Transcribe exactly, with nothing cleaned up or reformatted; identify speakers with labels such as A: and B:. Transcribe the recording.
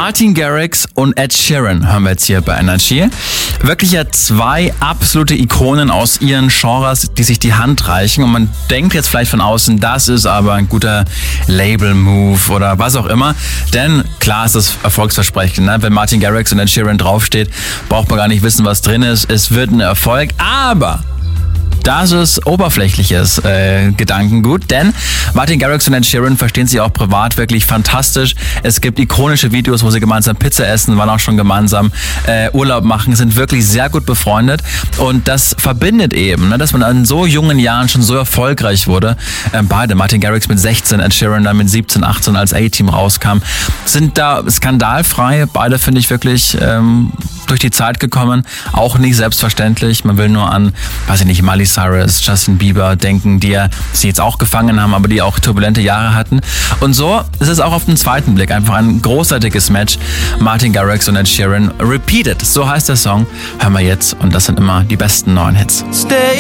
A: Martin Garrix und Ed Sheeran hören wir jetzt hier bei Energy. Wirklich ja zwei absolute Ikonen aus ihren Genres, die sich die Hand reichen. Und man denkt jetzt vielleicht von außen, das ist aber ein guter Label-Move oder was auch immer. Denn klar ist das erfolgsversprechend. Ne? Wenn Martin Garrix und Ed Sheeran draufsteht, braucht man gar nicht wissen, was drin ist. Es wird ein Erfolg. Aber das ist oberflächliches äh, Gedankengut, denn Martin Garrix und Ed Sheeran verstehen sich auch privat wirklich fantastisch. Es gibt ikonische Videos, wo sie gemeinsam Pizza essen, waren auch schon gemeinsam äh, Urlaub machen, sind wirklich sehr gut befreundet und das verbindet eben, ne, dass man in so jungen Jahren schon so erfolgreich wurde. Ähm, beide, Martin Garrix mit sechzehn, Ed Sheeran dann mit siebzehn, achtzehn als A-Team rauskam, sind da skandalfrei. Beide finde ich wirklich ähm, durch die Zeit gekommen, auch nicht selbstverständlich. Man will nur an, weiß ich nicht, Miley Cyrus, Justin Bieber denken, die ja sie jetzt auch gefangen haben, aber die auch turbulente Jahre hatten. Und so ist es auch auf den zweiten Blick einfach ein großartiges Match. Martin Garrix und Ed Sheeran, Repeated, so heißt der Song. Hören wir jetzt und das sind immer die besten neuen Hits. Stay